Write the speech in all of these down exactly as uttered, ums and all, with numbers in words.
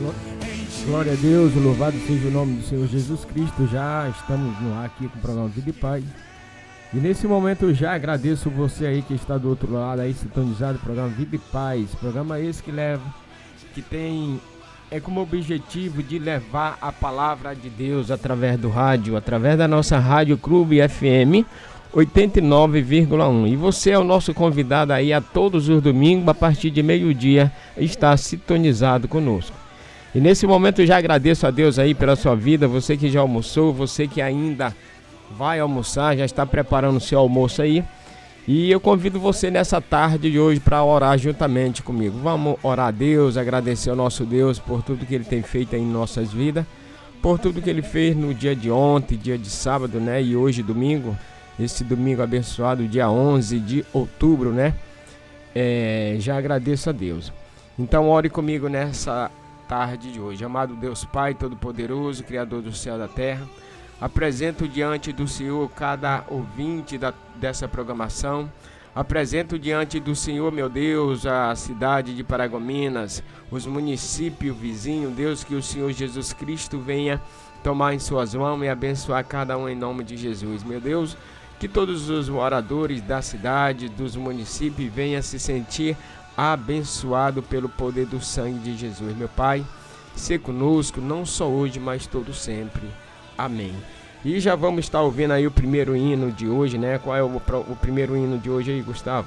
Glória a Deus, louvado seja o nome do Senhor Jesus Cristo. Já estamos no ar aqui com o programa Vida e Paz. E nesse momento eu já agradeço você aí que está do outro lado aí sintonizado, programa Vida e Paz. Programa esse que leva, que tem, é como objetivo de levar a palavra de Deus através do rádio, através da nossa Rádio Clube F M oitenta e nove vírgula um. E você é o nosso convidado aí a todos os domingos, a partir de meio-dia, está sintonizado conosco. E nesse momento eu já agradeço a Deus aí pela sua vida, você que já almoçou, você que ainda vai almoçar, já está preparando o seu almoço aí. E eu convido você nessa tarde de hoje para orar juntamente comigo. Vamos orar a Deus, agradecer ao nosso Deus por tudo que Ele tem feito aí em nossas vidas, por tudo que Ele fez no dia de ontem, dia de sábado, né? E hoje domingo, esse domingo abençoado, dia onze de outubro, né? É, já agradeço a Deus. Então ore comigo nessa tarde de hoje. Amado Deus Pai Todo-Poderoso, Criador do céu e da terra, apresento diante do Senhor cada ouvinte da, dessa programação. Apresento diante do Senhor, meu Deus, a cidade de Paragominas, os municípios vizinhos. Deus, que o Senhor Jesus Cristo venha tomar em suas mãos e abençoar cada um em nome de Jesus. Meu Deus, que todos os moradores da cidade, dos municípios venham se sentir abençoado pelo poder do sangue de Jesus. Meu Pai, se conosco, não só hoje, mas todo sempre. Amém. E já vamos estar ouvindo aí o primeiro hino de hoje, né? Qual é o, o primeiro hino de hoje aí, Gustavo?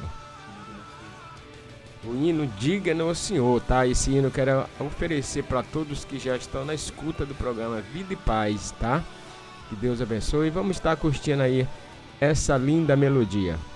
O hino Diga-no ao Senhor, tá? Esse hino eu quero oferecer para todos que já estão na escuta do programa Vida e Paz, tá? Que Deus abençoe. E vamos estar curtindo aí essa linda melodia.